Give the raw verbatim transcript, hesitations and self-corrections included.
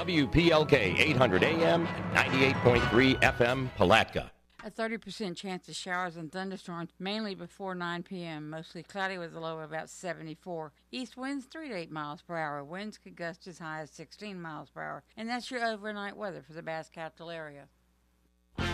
W P L K eight hundred A M and ninety-eight point three F M Palatka. A thirty percent chance of showers and thunderstorms, mainly before nine p.m. Mostly cloudy with a low of about seventy-four. East winds three to eight miles per hour. Winds could gust as high as sixteen miles per hour. And that's your overnight weather for the Bass Capital area.